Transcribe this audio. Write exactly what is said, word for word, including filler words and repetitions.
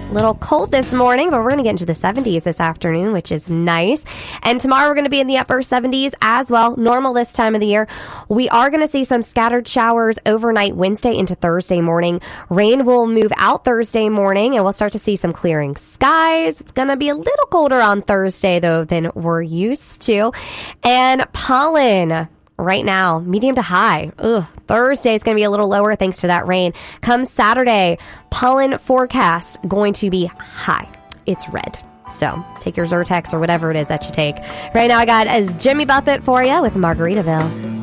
A little cold this morning, but we're going to get into the seventies this afternoon, which is nice. And tomorrow we're going to be in the upper seventies as well. Normal this time of the year. We are going to see some scattered showers overnight Wednesday into Thursday morning. Rain will move out Thursday morning, and we'll start to see some clearing skies. It's going to be a little colder on Thursday, though, than we're used to. And pollen. Right now, medium to high. Ugh, Thursday is going to be a little lower thanks to that rain. Come Saturday, pollen forecast going to be high. It's red. So take your Zyrtex or whatever it is that you take. Right now, I got as Jimmy Buffett for you with Margaritaville.